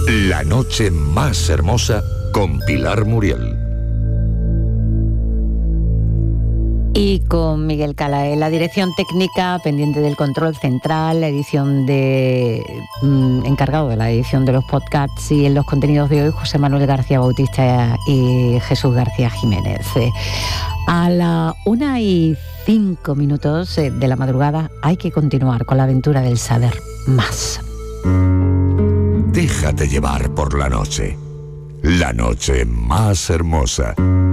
La noche más hermosa con Pilar Muriel. Y con Miguel Cala en la dirección técnica, pendiente del control central, la edición encargado de la edición de los podcasts, y en los contenidos de hoy José Manuel García Bautista y Jesús García Jiménez. A la 1:05 de la madrugada hay que continuar con la aventura del saber más. Déjate llevar por la noche más hermosa.